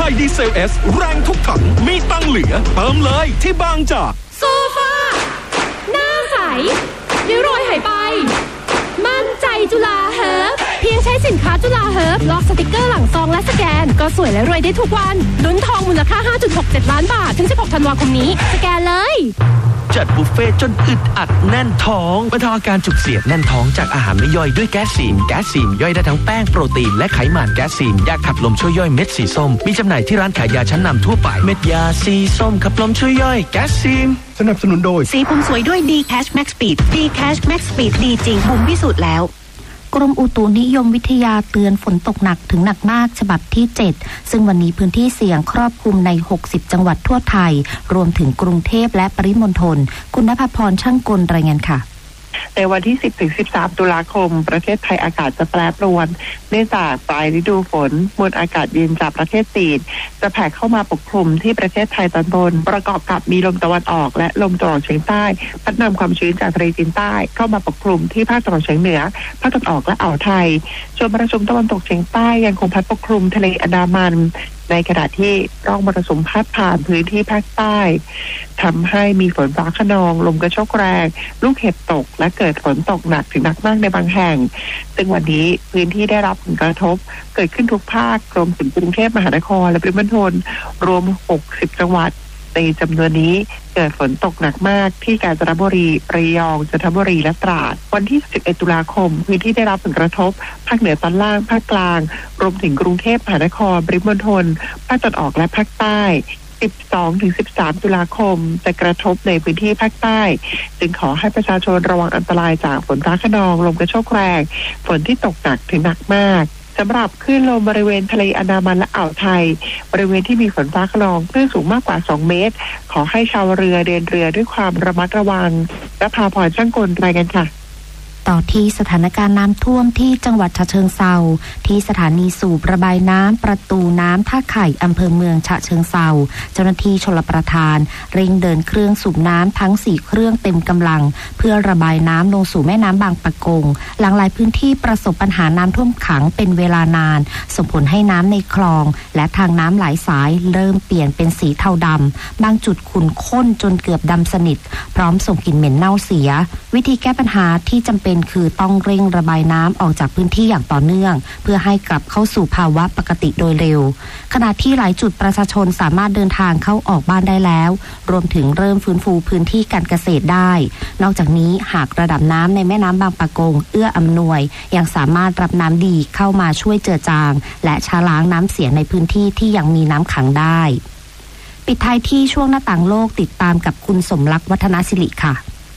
ไฮดีเซล S แรงทุกถังมีตังเหลือเติมเลยที่บางจากโซฟาหน้าใสริ้วรอยหายไปมั่นใจจุฬาเฮิร์บเพียงใช้สินค้าจุฬาเฮิร์บลอกสติกเกอร์หลังซองและสแกนก็สวยและรวยได้ทุกวันลุ้นทองมูลค่า 5.67 ล้านบาทถึง 16 ธันวาคมนี้สแกนเลยจัดบุฟเฟ่จนอึดอัดแน่นท้องบรรเทาอาการจุกเสียดแน่นท้องจากอาหารไม่ย่อยด้วยแก๊สซีนย่อยได้ทั้งแป้งโปรตีนและไขมันแก๊สซีนยาขับลมช่วยย่อยเม็ดสีส้มมีจำหน่ายที่ร้านขายยาชั้นนำทั่วไปเม็ดยาสีส้มขับลมช่วยย่อยแก๊สซีนสนับสนุนโดยสีผมสวยด้วย D Cash Max Speed D Cash Max Speed ดีจริงบุ๋มพิสูจน์แล้วกรมอุตุนิยมวิทยาเตือนฝนตกหนักถึงหนักมากฉบับที่7ซึ่งวันนี้พื้นที่เสี่ยงครอบคลุมใน60จังหวัดทั่วไทยรวมถึงกรุงเทพและปริมณฑลคุณณภพรช่างกลรายงานค่ะในวันที่ 10-13 ตุลาคมประเทศไทยอากาศจะแปรปรวนเนื่องจากปลายฤดูฝนมวลอากาศเย็นจากประเทศจีนจะแผ่เข้ามาปกคลุมที่ประเทศไทยตอนบนประกอบกับมีลมตะวันออกและลมตะวันออกเฉียงใต้พัดนำความชื้นจากทะเลจีนใต้เข้ามาปกคลุมที่ภาคตะวันออกเฉียงเหนือภาคตะวันออกและอ่าวไทยส่วนมรสุมตะวันตกเฉียงใต้ยังคงพัดปกคลุมทะเลอันดามันในขณะที่ร่องมรสุมพัดผ่านพื้นที่ภาคใต้ทำให้มีฝนฟ้าคะนองลมกระโชกแรงลูกเห็บตกและเกิดฝนตกหนักถึงหนักมากในบางแห่งซึ่งวันนี้พื้นที่ได้รับผลกระทบเกิดขึ้นทุกภาครวมถึงกรุงเทพมหานครและปริมณฑลรวม60จังหวัดในจำนวนนี้เกิดฝนตกหนักมากที่กาญจนบุรีระยองจันทบุรีและตราดวันที่11ตุลาคมพื้นที่ได้รับผลกระทบภาคเหนือตอนล่างภาคกลางรวมถึงกรุงเทพมหานครปริมณฑลภาคตะวันออกและภาคใต้12-13 ตุลาคมจะกระทบในพื้นที่ภาคใต้จึงขอให้ประชาชนระวังอันตรายจากฝนฟ้าคะนองลมกระโชกแรงฝนที่ตกหนักถึงหนักมากสำหรับคลื่นลมบริเวณทะเลอันดามันและอ่าวไทยบริเวณที่มีฝนฟ้าคะนองคลื่นสูงมากกว่า2เมตรขอให้ชาวเรือเดินเรือด้วยความระมัดระวังและพาพรช่างกลรายงานค่ะต่อที่สถานการณ์น้ำท่วมที่จังหวัดฉะเชิงเทราที่สถานีสูบระบายน้ำประตูน้ำท่าไข่อำเภอเมืองฉะเชิงเทราเจ้าหน้าที่ชลประทานเร่งเดินเครื่องสูบน้ำทั้ง4เครื่องเต็มกำลังเพื่อระบายน้ำลงสู่แม่น้ำบางปะกงหลังหลายพื้นที่ประสบปัญหาน้ำท่วมขังเป็นเวลานานส่งผลให้น้ำในคลองและทางน้ำหลายสายเริ่มเปลี่ยนเป็นสีเทาดำบางจุดขุ่นข้นจนเกือบดำสนิทพร้อมส่งกลิ่นเหม็นเน่าเสียวิธีแก้ปัญหาที่จำเป็นคือต้องเร่งระบายน้ำออกจากพื้นที่อย่างต่อเนื่องเพื่อให้กลับเข้าสู่ภาวะปกติโดยเร็วขณะที่หลายจุดประชาชนสามารถเดินทางเข้าออกบ้านได้แล้วรวมถึงเริ่มฟื้นฟูพื้นที่การเกษตรได้นอกจากนี้หากระดับน้ำในแม่น้ำบางปะกงเอื้ออำนวยยังสามารถรับน้ำดีเข้ามาช่วยเจือจางและชะล้างน้ำเสียในพื้นที่ที่ยังมีน้ำขังได้ปิดท้ายที่ช่วงหน้าต่างโลกติดตามกับคุณสมรักษ์วัฒนศิริค่ะ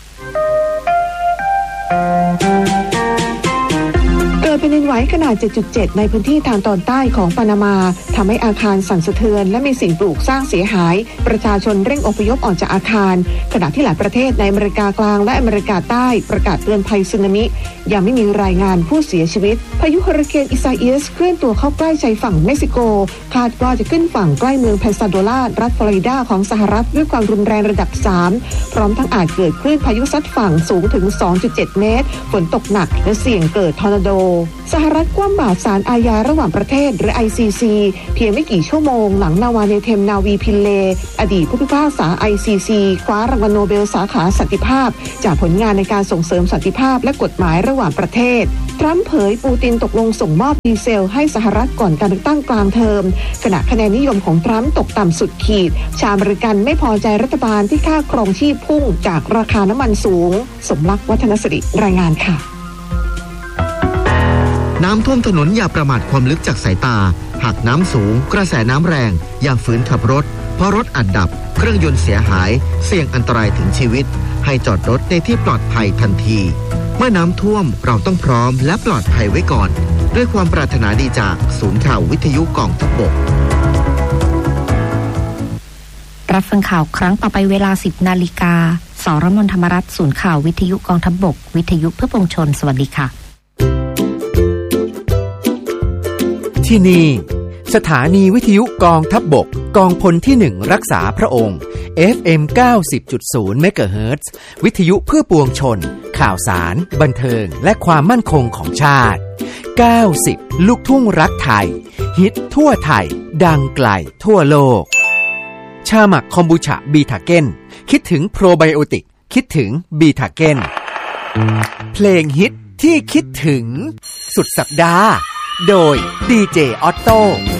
เกิดแผ่นดินไหวขนาด 7.7 ในพื้นที่ทางตอนใต้ของปานามาทำให้อาคารสั่นสะเทือนและมีสิ่งปลูกสร้างเสียหายประชาชนเร่งอพยพออกจากอาคารขณะที่หลายประเทศในอเมริกากลางและอเมริกาใต้ประกาศเตือนภัยสึนามิยังไม่มีรายงานผู้เสียชีวิตพายุเฮอริเคนอิซาเอียสเคลื่อนตัวเข้าใกล้ชายฝั่งเม็กซิโกคาดว่าจะขึ้นฝั่งใกล้เมืองเพซาโดลารัฐฟลอริดาของสหรัฐด้วยความรุนแรงระดับ3พร้อมทั้งอาจเกิดคลื่นพายุซัดฝั่งสูงถึง 2.7 เมตรฝนตกหนักและเสี่ยงเกิดทอร์นาโดสหรัฐคว่ำบาตรศาลอาญาระหว่างประเทศหรือ ICC เพียงไม่กี่ชั่วโมงหลังนาวาเนเทมนาวีพินเลอดีตผู้พิพากษา ICC คว้ารางวัลโนเบลสาขาสันติภาพจากผลงานในการส่งเสริมสันติภาพและกฎหมายระหว่างประเทศทรัมป์เผยปูตินตกลงส่งมอบดีเซลให้สหรัฐก่อนการเลือกตั้งกลางเทอมขณะคะแนนนิยมของทรัมป์ตกต่ำสุดขีดชาวอเมริกันไม่พอใจรัฐบาลที่ค่าครองชีพพุ่งจากราคาน้ำมันสูงสมรักษ์วัฒนศิริรายงานค่ะน้ำท่วมถนนอย่าประมาทความลึกจากสายตาหากน้ำสูงกระแสน้ำแรงอย่าฝืนขับรถเพราะรถอาจดับเครื่องยนต์เสียหายเสี่ยงอันตรายถึงชีวิตให้จอดรถในที่ปลอดภัยทันทีเมื่อน้ำท่วมเราต้องพร้อมและปลอดภัยไว้ก่อนด้วยความปรารถนาดีจากศูนย์ข่าววิทยุกองทัพบกรับฟังข่าวครั้งต่อไปเวลา 10 นาฬิกาสรมนธรรมรัตน์ศูนย์ข่าววิทยุกองทัพบกวิทยุเพื่อปวงชนสวัสดีค่ะที่นี่สถานีวิทยุกองทัพบกกองพลที่1รักษาพระองค์ FM 90.0 เมกะเฮิรตซ์วิทยุเพื่อปวงชนข่าวสารบันเทิงและความมั่นคงของชาติ90ลูกทุ่งรักไทยฮิตทั่วไทยดังไกลทั่วโลกชาหมักคอมบูชาบีทาเก้นคิดถึงโปรไบโอติกคิดถึงบีทาเก้นเพลงฮิตที่คิดถึงสุดสัปดาห์โดยดีเจออตโต้